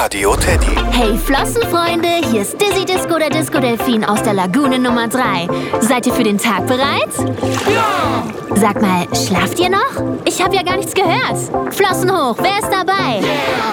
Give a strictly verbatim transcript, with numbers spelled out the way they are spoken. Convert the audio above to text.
Radio Teddy. Hey Flossenfreunde, hier ist Dizzy Disco, der Disco-Delfin aus der Lagune Nummer drei. Seid ihr für den Tag bereit? Ja! Sag mal, schlaft ihr noch? Ich habe ja gar nichts gehört. Flossen hoch, wer ist dabei? Yeah.